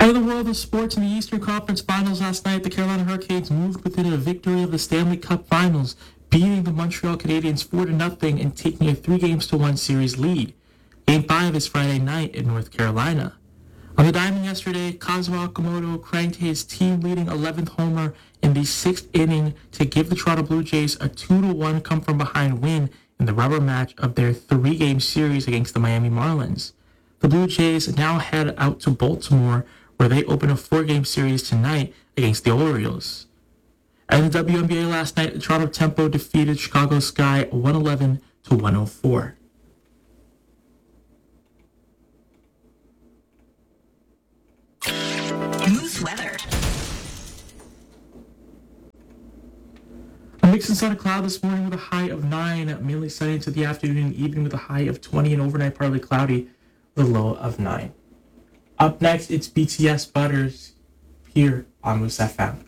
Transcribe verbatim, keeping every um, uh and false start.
And in the world of sports, in the Eastern Conference Finals last night, the Carolina Hurricanes moved within a victory of the Stanley Cup Finals, beating the Montreal Canadiens four to nothing and taking a three games to one series lead. Game five is Friday night in North Carolina. On the diamond yesterday, Kazuo Okamoto cranked his team-leading eleventh homer in the sixth inning to give the Toronto Blue Jays a two to one come-from-behind win in the rubber match of their three-game series against the Miami Marlins. The Blue Jays now head out to Baltimore, where they open a four-game series tonight against the Orioles. And the W N B A last night, Toronto Tempo defeated Chicago Sky one eleven to one oh four. Moose weather. A mix and sun of cloud this morning with a high of nine, mainly sunny into the afternoon and evening with a high of twenty, and overnight partly cloudy with a low of nine. Up next, it's B T S Butters here on Moose F M.